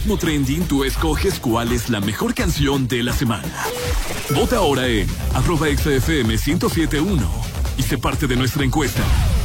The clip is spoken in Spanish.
algoritmo trending, tú escoges cuál es la mejor canción de la semana. Vota ahora en @exafm1071 y sé parte de nuestra encuesta.